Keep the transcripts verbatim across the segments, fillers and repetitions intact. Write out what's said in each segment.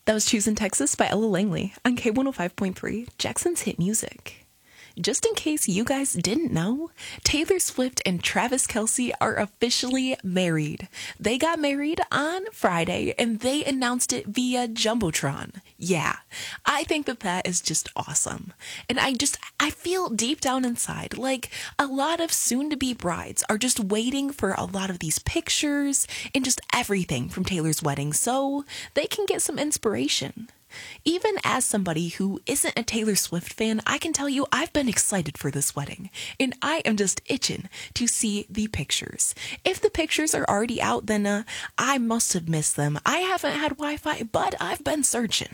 That was Choosing Texas by Ella Langley on K one oh five point three, Jackson's Hit Music. Just in case you guys didn't know, Taylor Swift and Travis Kelce are officially married. They got married on Friday and they announced it via Jumbotron. Yeah, I think that that is just awesome. And I just, I feel deep down inside like a lot of soon-to-be brides are just waiting for a lot of these pictures and just everything from Taylor's wedding so they can get some inspiration. Even as somebody who isn't a Taylor Swift fan, I can tell you I've been excited for this wedding, and I am just itching to see the pictures. If the pictures are already out, then uh, I must have missed them. I haven't had Wi-Fi, but I've been searching.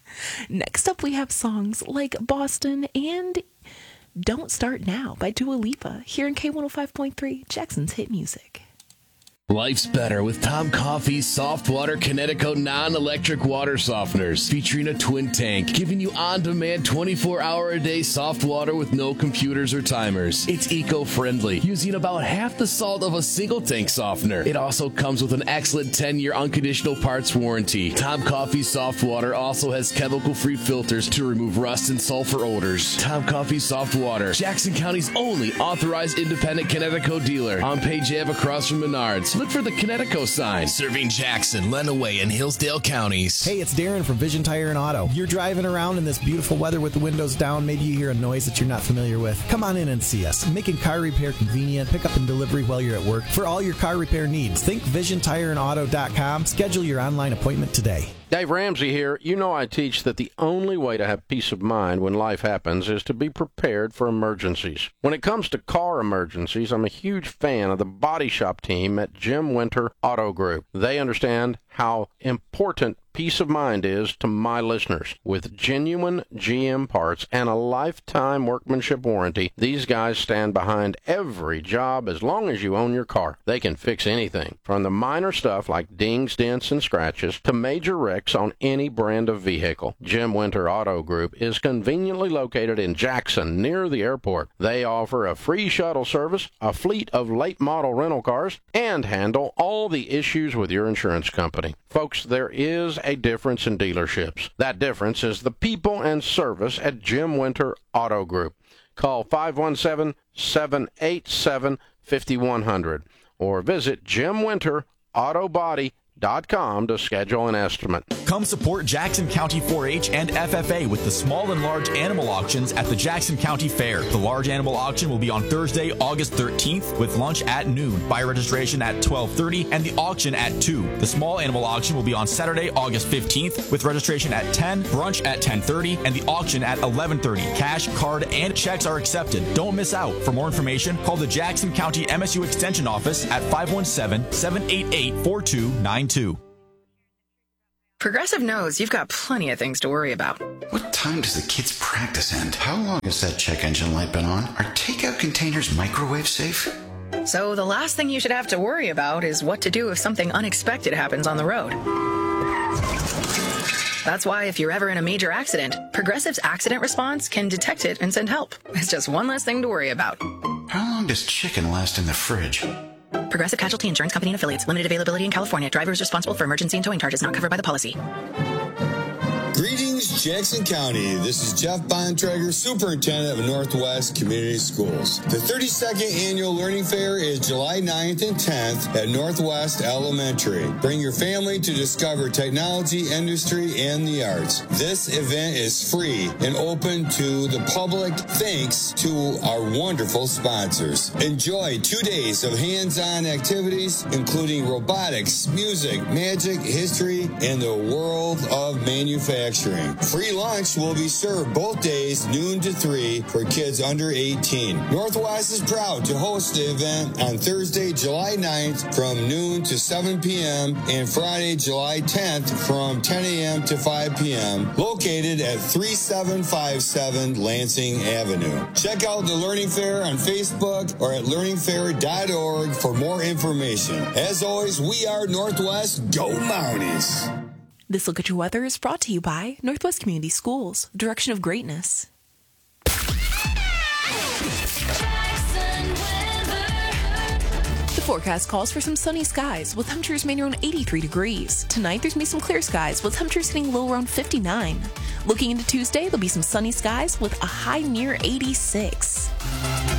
Next up, we have songs like Boston and Don't Start Now by Dua Lipa here in K one oh five point three, Jackson's Hit Music. Life's better with Tom Coffee's Soft Water Kinetico non-electric water softeners, featuring a twin tank, giving you on-demand twenty-four hour a day soft water with no computers or timers. It's eco-friendly, using about half the salt of a single tank softener. It also comes with an excellent ten year unconditional parts warranty. Tom Coffee's Soft Water also has chemical-free filters to remove rust and sulfur odors. Tom Coffee's Soft Water, Jackson County's only authorized independent Kinetico dealer, on Page Ave across from Menards. Look for the Kinetico sign. Serving Jackson, Lenawee, and Hillsdale counties. Hey, it's Darren from Vision Tire and Auto. You're driving around in this beautiful weather with the windows down. Maybe you hear a noise that you're not familiar with. Come on in and see us. Making car repair convenient. Pick up and delivery while you're at work. For all your car repair needs, think vision tire and auto dot com. Schedule your online appointment today. Dave Ramsey here. You know I teach that the only way to have peace of mind when life happens is to be prepared for emergencies. When it comes to car emergencies, I'm a huge fan of the body shop team at Jim Winter Auto Group. They understand how important peace of mind is to my listeners. With genuine G M parts and a lifetime workmanship warranty, these guys stand behind every job as long as you own your car. They can fix anything, from the minor stuff like dings, dents, and scratches to major wrecks on any brand of vehicle. Jim Winter Auto Group is conveniently located in Jackson, near the airport. They offer a free shuttle service, a fleet of late model rental cars, and handle all the issues with your insurance company. Folks, there is a difference in dealerships. That difference is the people and service at Jim Winter Auto Group. Call five one seven, seven eight seven, five one zero zero or visit jim winter auto body dot com to schedule an estimate. Come support Jackson County four H and F F A with the small and large animal auctions at the Jackson County Fair. The large animal auction will be on Thursday, August thirteenth with lunch at noon, buyer registration at twelve thirty, and the auction at two. The small animal auction will be on Saturday, August fifteenth with registration at ten, brunch at ten thirty, and the auction at eleven thirty. Cash, card, and checks are accepted. Don't miss out. For more information, call the Jackson County M S U Extension Office at five one seven, seven eight eight, four two nine two. Progressive knows you've got plenty of things to worry about. What time does the kids' practice end? How long has that check engine light been on? Are takeout containers microwave safe? So the last thing you should have to worry about is what to do if something unexpected happens on the road. That's why if you're ever in a major accident, Progressive's accident response can detect it and send help. It's just one less thing to worry about. How long does chicken last in the fridge? Progressive Casualty Insurance Company and Affiliates. Limited availability in California. Driver is responsible for emergency and towing charges not covered by the policy. Greetings, Jackson County. This is Jeff Bontrager, Superintendent of Northwest Community Schools. The thirty-second Annual Learning Fair is July ninth and tenth at Northwest Elementary. Bring your family to discover technology, industry, and the arts. This event is free and open to the public thanks to our wonderful sponsors. Enjoy two days of hands-on activities, including robotics, music, magic, history, and the world of manufacturing. Free lunch will be served both days, noon to three, for kids under eighteen. Northwest is proud to host the event on Thursday, July ninth from noon to seven p.m. and Friday, July tenth from ten a.m. to five p.m. located at thirty-seven fifty-seven Lansing Avenue. Check out the Learning Fair on Facebook or at learning fair dot org for more information. As always, we are Northwest. Go Mounties! This Look at Your Weather is brought to you by Northwest Community Schools, Direction of Greatness. The forecast calls for some sunny skies with temperatures mainly around eighty-three degrees. Tonight, there's going to be some clear skies with temperatures hitting low around fifty-nine. Looking into Tuesday, there'll be some sunny skies with a high near eighty-six.